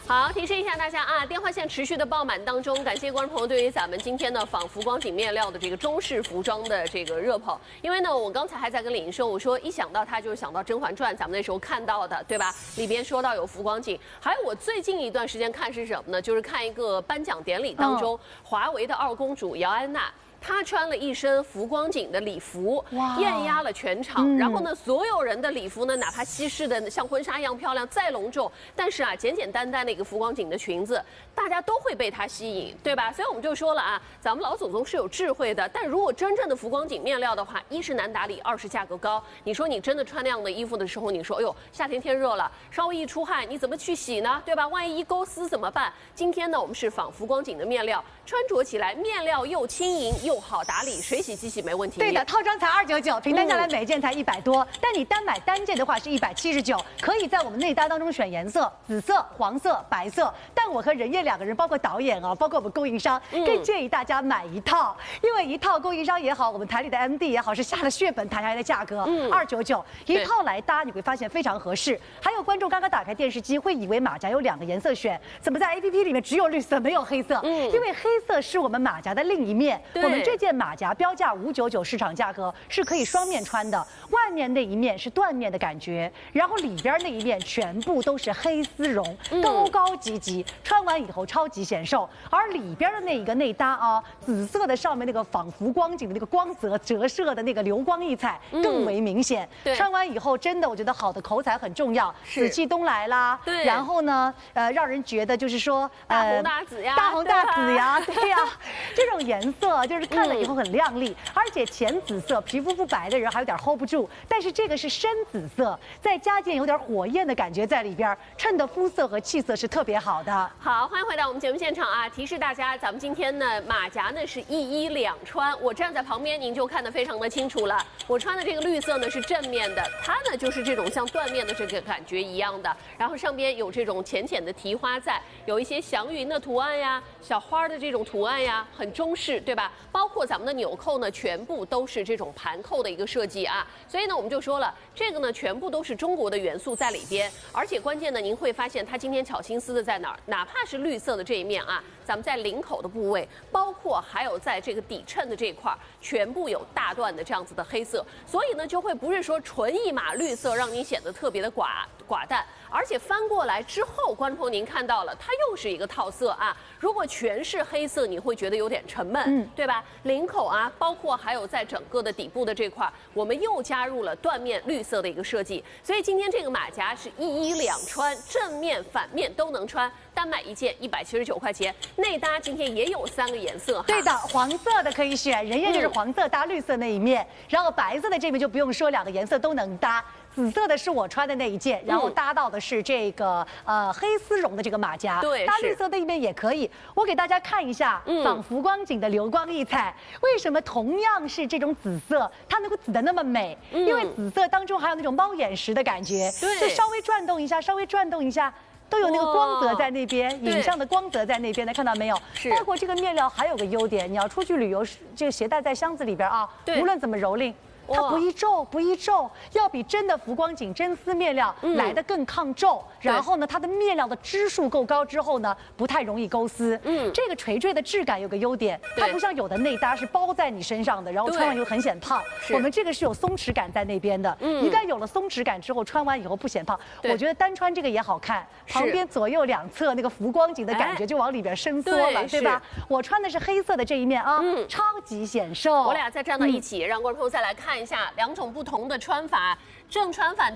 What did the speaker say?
好，提示一下大家啊，电话线持续的爆满当中，感谢观众朋友对于咱们今天的仿浮光景面料的这个中式服装的这个热捧。因为呢，我刚才还在跟李莹说，我说一想到它就是想到《甄嬛传》，咱们那时候看到的，对吧？里边说到有浮光景，还有我最近一段时间看是什么呢？就是看一个颁奖典礼当中，华为的二公主姚安娜。她穿了一身浮光景的礼服，艳压了全场。然后呢，所有人的礼服呢，哪怕西式的像婚纱一样漂亮，再隆重，但是啊，简简单单的一个浮光景的裙子，大家都会被它吸引，对吧？所以我们就说了啊，咱们老祖宗是有智慧的。但如果真正的浮光景面料的话，一是难打理，二是价格高。你说你真的穿那样的衣服的时候，你说，哎呦，夏天天热了，稍微一出汗，你怎么去洗呢？对吧？万一一勾丝怎么办？今天呢，我们是仿浮光景的面料，穿着起来面料又轻盈又好打理，水洗机洗没问题。 对的，套装才299，平单下来每件才100多，但你单买单件的话是179，可以在我们内搭当中选颜色，紫色、黄色、白色。但我和任烨两个人，包括导演啊，包括我们供应商，更建议大家买一套，因为一套供应商也好，我们台里的 MD 也好，是下了血本谈下来的价格，299一套来搭，你会发现非常合适。还有观众刚刚打开电视机，会以为马甲有2个颜色选，怎么在 APP 里面只有绿色没有黑色？因为黑色是我们马甲的另一面，我们这件马甲标价599，市场价格是可以双面穿的，外面那一面是缎面的感觉，然后里边那一面全部都是黑丝绒，高高级级，穿完以后超级显瘦。而里边的那一个内搭啊，紫色的上面那个仿浮光景的那个光泽折射的那个流光溢彩更为明显。穿完以后真的我觉得好的口彩很重要，紫气东来啦，然后呢让人觉得就是说大红大紫呀， 大红大紫呀，对呀，这种颜色就是看了以后很亮丽，而且浅紫色皮肤不白的人还有点 hold 不住，但是这个是深紫色，再加件有点火焰的感觉在里边，衬的肤色和气色是特别好的。 好，欢迎回到我们节目现场啊！提示大家，咱们今天呢马甲呢是一衣两穿，我站在旁边您就看得非常的清楚了。我穿的这个绿色呢是正面的，它呢就是这种像缎面的这个感觉一样的，然后上边有这种浅浅的提花在，有一些祥云的图案呀、小花的这种图案呀，很中式，对吧？包括咱们的纽扣呢，全部都是这种盘扣的一个设计啊，所以呢我们就说了，这个呢全部都是中国的元素在里边，而且关键呢您会发现它今天巧心思的在哪儿？哪怕是绿色的这一面啊，咱们在领口的部位，包括还有在这个底衬的这一块，全部有大段的这样子的黑色，所以呢就会不是说纯一码绿色让你显得特别的寡淡，而且翻过来之后，观众朋友您看到了，它又是一个套色啊。如果全是黑色，你会觉得有点沉闷，对吧？领口啊，包括还有在整个的底部的这块，我们又加入了缎面绿色的一个设计，所以今天这个马甲是一衣两穿，正面反面都能穿，单买一件179块钱，内搭今天也有3个颜色哈。 对的，黄色的可以选，人家就是黄色搭绿色那一面，然后白色的这边就不用说，2个颜色都能搭。紫色的是我穿的那一件，然后搭到的是这个黑丝绒的这个马甲， 对， 搭绿色那一面也可以。我给大家看一下仿浮光景的流光溢彩，为什么同样是这种紫色，它能够紫得那么美？因为紫色当中还有那种猫眼石的感觉，就稍微转动一下，稍微转动一下。都有那个光泽在那边，影像的光泽在那边，看到没有？包括这个面料还有个优点，你要出去旅游，这个携带在箱子里边啊，无论怎么蹂躏。它不易皱，不易皱，要比真的浮光景真丝面料来得更抗皱。然后呢，它的面料的支数够高之后呢，不太容易勾丝。这个垂坠的质感有个优点，它不像有的内搭是包在你身上的，然后穿完以后很显胖。我们这个是有松弛感在那边的。一旦有了松弛感之后，穿完以后不显胖。我觉得单穿这个也好看，旁边左右两侧那个浮光景的感觉就往里边伸缩了，对吧？我穿的是黑色的这一面啊，超级显瘦。 我俩再站到一起，让观众朋友再来看一下2种不同的穿法，正穿反。